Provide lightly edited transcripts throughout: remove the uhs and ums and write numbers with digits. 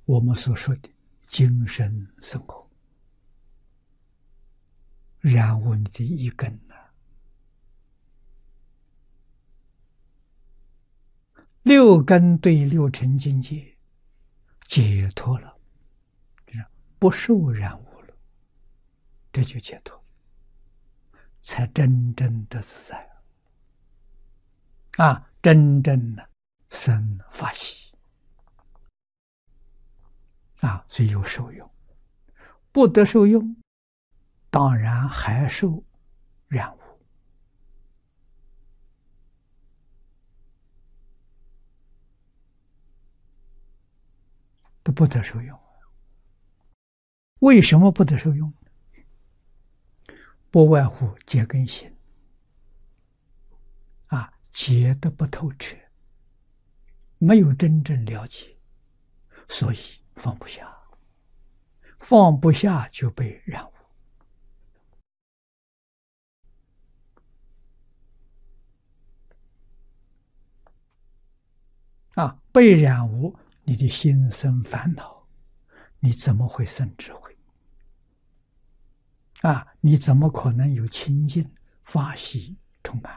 我们所说的精神生活，染污你的一根呢。六根对六尘境界解脱了，不受染污了，这就解脱，才真正的自在啊！真正的生法喜啊，所以有受用。不得受用，当然还受染污。都不得受用。为什么不得受用？不外乎结根性啊，结得不透彻，没有真正了解，所以放不下，放不下就被染污啊，被染污，你的心生烦恼，你怎么会生智慧啊？你怎么可能有清净法喜充满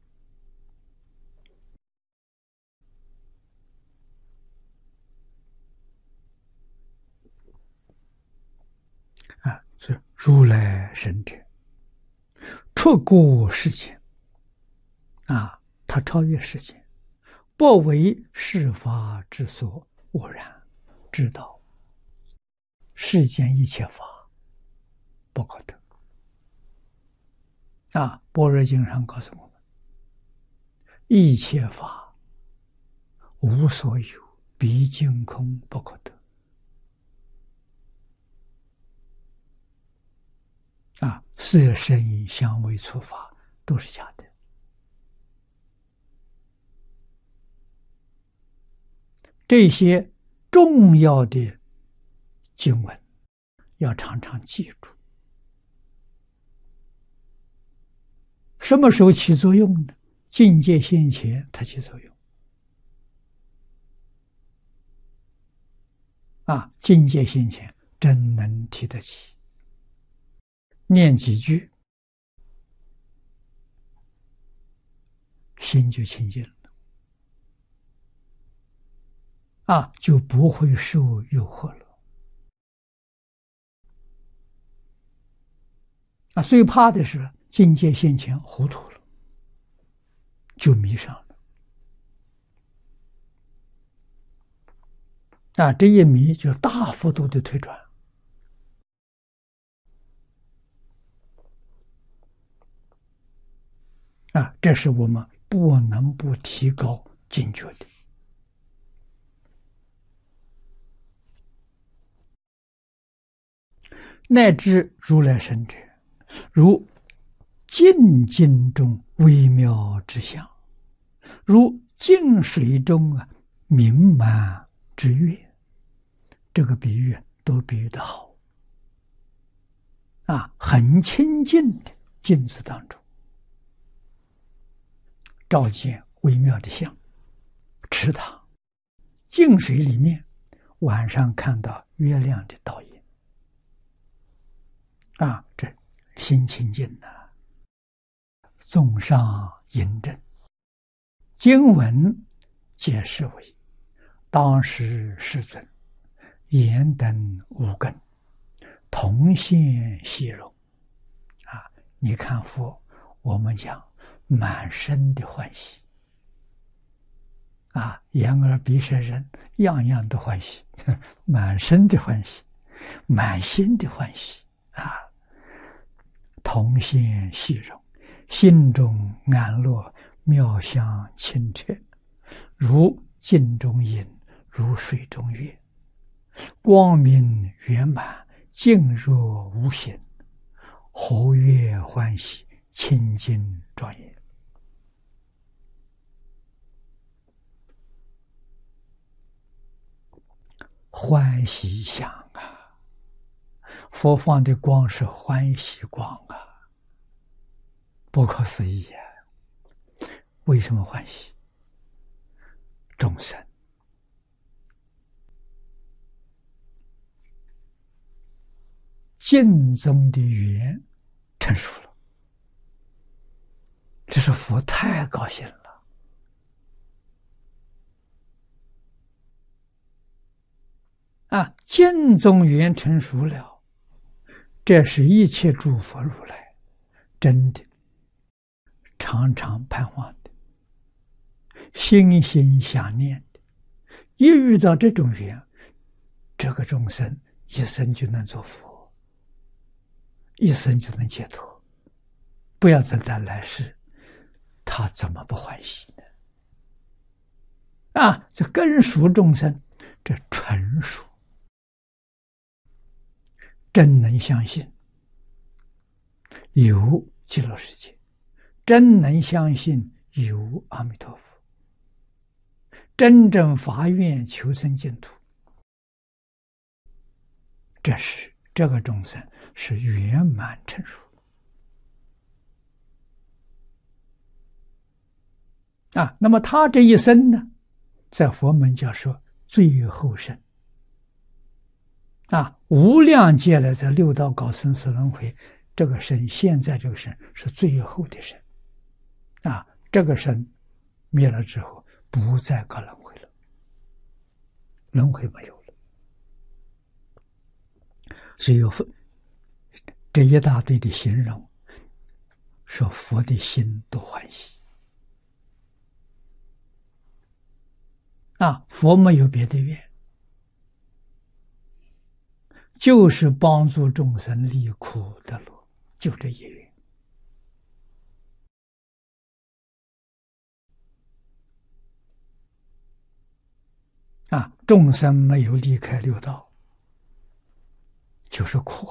啊？所以如来神者出过世间啊，他超越世间，不为世法之所污染，知道世间一切法不可得啊！般若经上告诉我们，一切法无所有，毕竟空不可得啊！色声香味触法都是假的。这些重要的经文要常常记住。什么时候起作用呢？境界现前，它起作用。啊，境界现前，真能提得起。念几句，心就清净了。啊，就不会受诱惑了。啊，最怕的是境界现前糊涂了，就迷上了。啊，这一迷就大幅度的退转。啊，这是我们不能不提高警觉的。乃至如来神者，如静静中微妙之相，如静水中明满之月。这个比喻都比喻的好啊，很清净的镜子当中，照见微妙的相。池塘静水里面，晚上看到月亮的倒影啊，这心清净呐。综上引证，经文解释为：当时世尊言等五根同现喜容啊！你看佛，我们讲满身的欢喜啊，眼耳鼻舌身样样都欢喜，满身的欢喜，满心的欢喜啊！同现喜容，心中安乐，妙香清澈，如镜中影，如水中月，光明圆满，静若无形，活跃欢喜，清净庄严。欢喜相啊！佛放的光是欢喜光啊，不可思议啊！为什么欢喜？众生净宗的缘成熟了，这是佛太高兴了啊！净宗缘成熟了，这是一切诸佛如来真的常常盼望的，心心想念的。一遇到这种缘，这个众生一生就能做佛，一生就能解脱，不要等待来世，他怎么不欢喜呢？啊，这根属众生，这纯属真能相信有极乐世界，真能相信有阿弥陀佛，真正发愿求生净土，这个众生是圆满成熟啊。那么他这一生呢，在佛门叫说最后生啊，无量劫来在六道搞生死轮回，这个生现在这个生是最后的生啊，这个生灭了之后不再搞轮回了，轮回没有了。所以有这一大堆的形容，说佛的心多欢喜啊！佛没有别的愿，就是帮助众生离苦得乐，就这一愿啊！众生没有离开六道，就是苦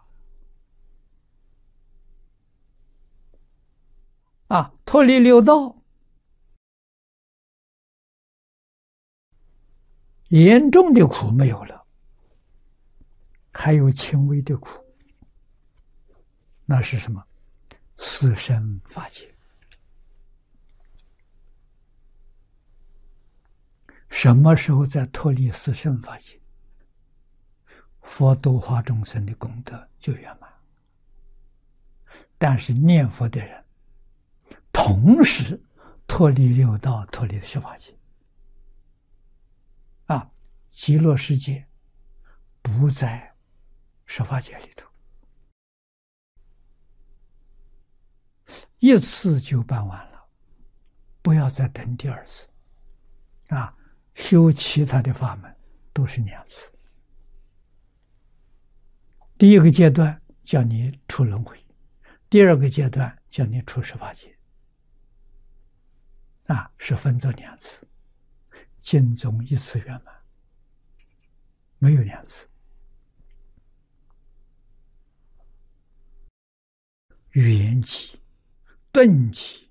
啊！脱离六道，严重的苦没有了，还有轻微的苦，那是什么？四生法界。什么时候在脱离四生法界，佛度化众生的功德就圆满。但是念佛的人同时脱离六道，脱离十法界啊，极乐世界不在十法界里头，一次就办完了，不要再等第二次啊！修其他的法门都是2次。第一个阶段叫你出轮回，第二个阶段叫你出十法界啊，是分作2次。净宗一次圆满，没有2次。圆寂、顿寂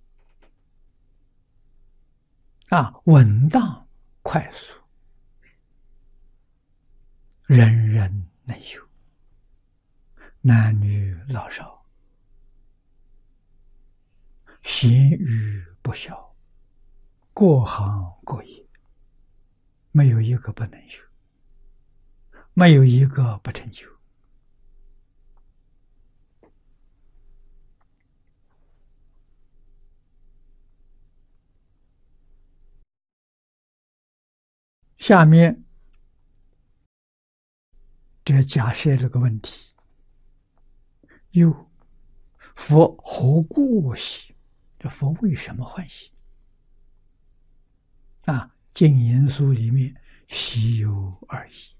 啊，稳当快速，人人能有，男女老少，贤愚不肖，各行各业，没有一个不能有，没有一个不成就。下面这假设了个问题：有佛何故喜？这佛为什么欢喜？啊，净言书里面喜有2义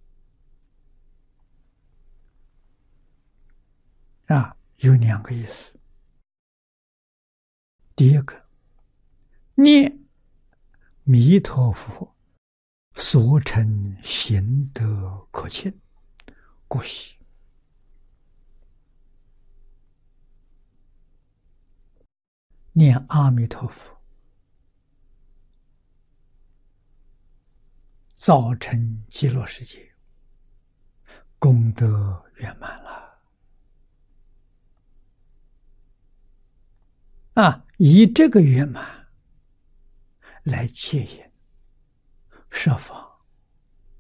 啊，有2个意思。第一个，念弥陀佛所成行德可亲，故喜。念阿弥陀佛造成极乐世界，功德圆满了啊！以这个圆满来戒引设法